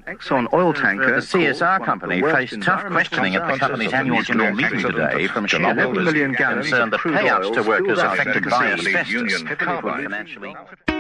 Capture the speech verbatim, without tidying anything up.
Exxon oil tanker, the C S R company faced tough questioning at the company's annual general meeting today from shareholders concerned that payouts to workers affected by asbestos could be financially